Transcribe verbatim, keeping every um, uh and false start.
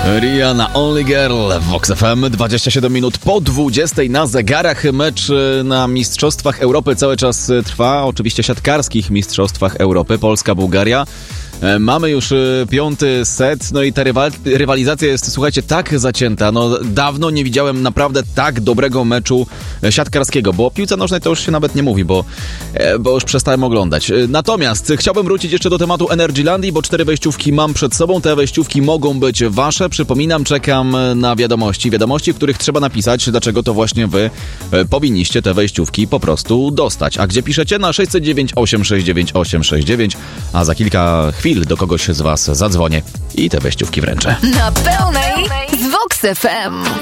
Rihanna, Only Girl w Vox F M, dwadzieścia siedem minut po dwudziestej na zegarach. Mecz na Mistrzostwach Europy cały czas trwa, oczywiście siatkarskich Mistrzostwach Europy, Polska-Bułgaria. Mamy już piąty set, no i ta rywal- rywalizacja jest, słuchajcie, tak zacięta. No dawno nie widziałem naprawdę tak dobrego meczu siatkarskiego, bo o piłce nożnej to już się nawet nie mówi, bo, bo już przestałem oglądać. Natomiast chciałbym wrócić jeszcze do tematu Energylandii, bo cztery wejściówki mam przed sobą. Te wejściówki mogą być wasze. Przypominam, czekam na wiadomości. Wiadomości, w których trzeba napisać, dlaczego to właśnie wy powinniście te wejściówki po prostu dostać. A gdzie piszecie? Na sześć zero dziewięć osiem sześć dziewięć osiem sześć dziewięć, a za kilka chwil do kogoś z was zadzwonię i te wejściówki wręczę. Na pełnej z Vox F M.